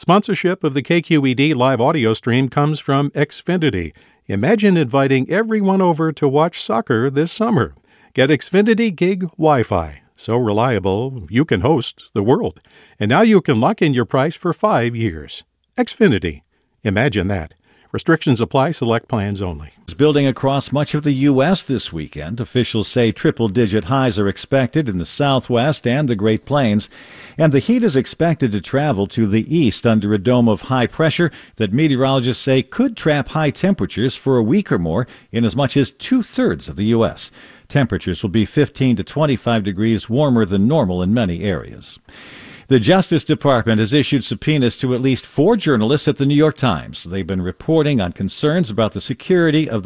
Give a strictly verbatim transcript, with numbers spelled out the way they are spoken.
Sponsorship of the K Q E D live audio stream comes from Xfinity. Imagine inviting everyone over to watch soccer this summer. Get Xfinity Gig Wi-Fi. So reliable, you can host the world. And now you can lock in your price for five years. Xfinity. Imagine that. Restrictions apply. Select plans only. It's building across much of the U S this weekend. Officials say triple-digit highs are expected in the Southwest and the Great Plains. And the heat is expected to travel to the east under a dome of high pressure that meteorologists say could trap high temperatures for a week or more in as much as two-thirds of the U S. Temperatures will be fifteen to twenty-five degrees warmer than normal in many areas. The Justice Department has issued subpoenas to at least four journalists at the New York Times. They've been reporting on concerns about the security of the